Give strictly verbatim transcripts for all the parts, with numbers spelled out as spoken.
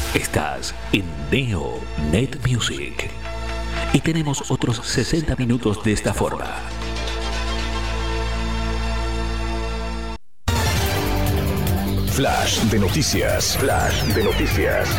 Estás en Neo Net Music y tenemos otros sesenta minutos de esta forma. Flash de noticias. Flash de noticias.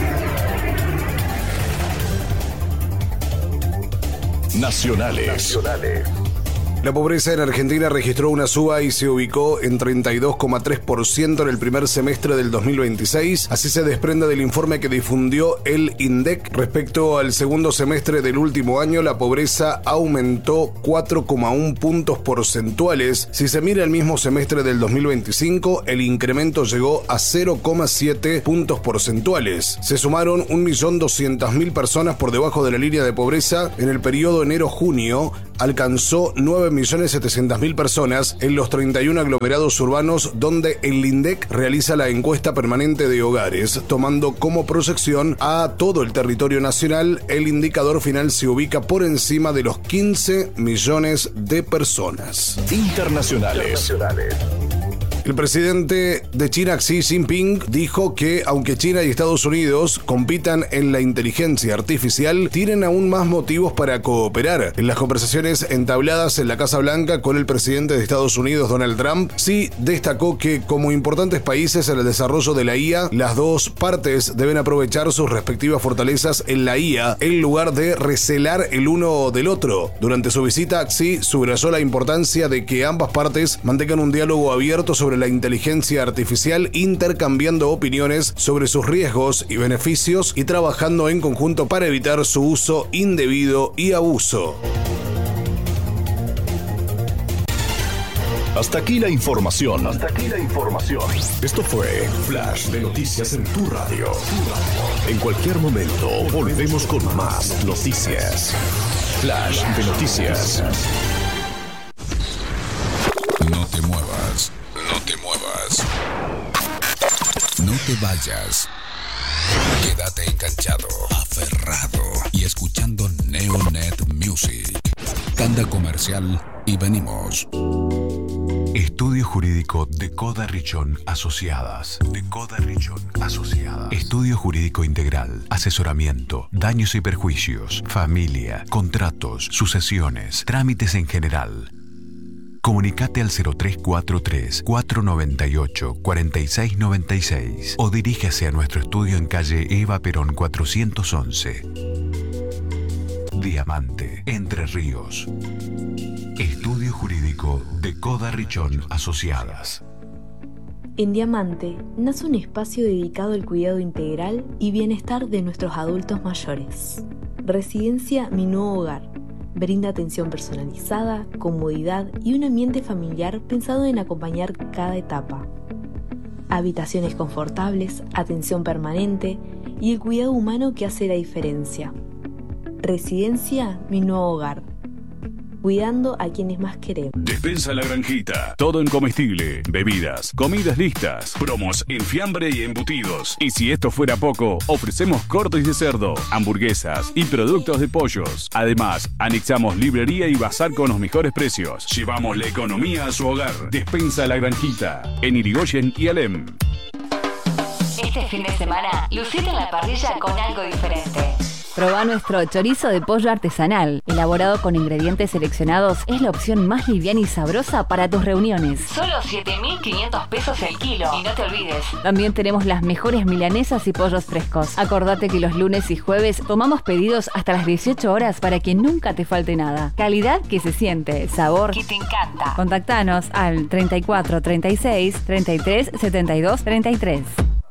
Nacionales. Nacionales. La pobreza en Argentina registró una suba y se ubicó en treinta y dos coma tres por ciento en el primer semestre del dos mil veintiséis. Así se desprende del informe que difundió el INDEC. Respecto al segundo semestre del último año, la pobreza aumentó cuatro coma uno puntos porcentuales. Si se mira el mismo semestre del dos mil veinticinco, el incremento llegó a cero coma siete puntos porcentuales. Se sumaron un millón doscientas mil personas por debajo de la línea de pobreza. En el periodo enero-junio alcanzó nueve millones setecientas mil personas en los treinta y uno aglomerados urbanos donde el INDEC realiza la encuesta permanente de hogares. Tomando como proyección a todo el territorio nacional, el indicador final se ubica por encima de los quince millones de personas. Internacionales. Internacionales. El presidente de China, Xi Jinping, dijo que aunque China y Estados Unidos compitan en la inteligencia artificial, tienen aún más motivos para cooperar. En las conversaciones entabladas en la Casa Blanca con el presidente de Estados Unidos, Donald Trump, Xi destacó que como importantes países en el desarrollo de la I A, las dos partes deben aprovechar sus respectivas fortalezas en la I A en lugar de recelar el uno del otro. Durante su visita, Xi subrayó la importancia de que ambas partes mantengan un diálogo abierto sobre la inteligencia artificial, intercambiando opiniones sobre sus riesgos y beneficios y trabajando en conjunto para evitar su uso indebido y abuso. Hasta aquí la información. Hasta aquí la información. Esto fue Flash de Noticias en tu radio. En cualquier momento volvemos con más noticias. Flash de Noticias. No te muevas. No te muevas. No te vayas. Quédate enganchado, aferrado y escuchando Neonet Music. Tanda comercial y venimos. Estudio Jurídico de Coda Richón Asociadas. De Coda Richón Asociadas. Estudio Jurídico Integral. Asesoramiento, daños y perjuicios, familia, contratos, sucesiones, trámites en general. Comunicate al cero tres cuatro tres, cuatro nueve ocho, cuatro seis nueve seis o dirígase a nuestro estudio en calle Eva Perón cuatrocientos once. Diamante, Entre Ríos. Estudio Jurídico de Coda Richón Asociadas. En Diamante nace un espacio dedicado al cuidado integral y bienestar de nuestros adultos mayores. Residencia Mi Nuevo Hogar. Brinda atención personalizada, comodidad y un ambiente familiar pensado en acompañar cada etapa. Habitaciones confortables, atención permanente y el cuidado humano que hace la diferencia. Residencia Mi Nuevo Hogar. Cuidando a quienes más queremos. Despensa La Granjita. Todo en comestible, bebidas, comidas listas, promos en fiambre y embutidos. Y si esto fuera poco, ofrecemos cortes de cerdo, hamburguesas y productos de pollos. Además, anexamos librería y bazar con los mejores precios. Llevamos la economía a su hogar. Despensa La Granjita. En Irigoyen y Alem. Este fin de semana, lucete en la parrilla con algo diferente. Probá nuestro chorizo de pollo artesanal. Elaborado con ingredientes seleccionados, es la opción más liviana y sabrosa para tus reuniones. Solo siete mil quinientos pesos el kilo. Y no te olvides. También tenemos las mejores milanesas y pollos frescos. Acordate que los lunes y jueves tomamos pedidos hasta las dieciocho horas para que nunca te falte nada. Calidad que se siente, sabor que te encanta. Contactanos al treinta y cuatro, treinta y seis, treinta y tres, setenta y dos, treinta y tres.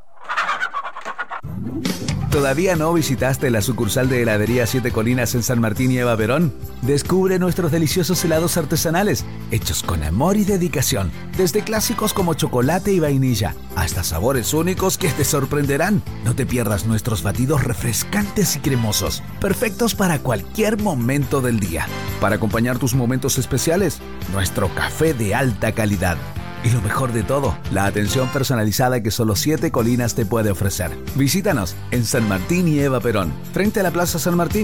¿Todavía no visitaste la sucursal de Heladería Siete Colinas en San Martín y Eva Perón? Descubre nuestros deliciosos helados artesanales, hechos con amor y dedicación. Desde clásicos como chocolate y vainilla, hasta sabores únicos que te sorprenderán. No te pierdas nuestros batidos refrescantes y cremosos, perfectos para cualquier momento del día. Para acompañar tus momentos especiales, nuestro café de alta calidad. Y lo mejor de todo, la atención personalizada que solo Siete Colinas te puede ofrecer. Visítanos en San Martín y Eva Perón, frente a la Plaza San Martín.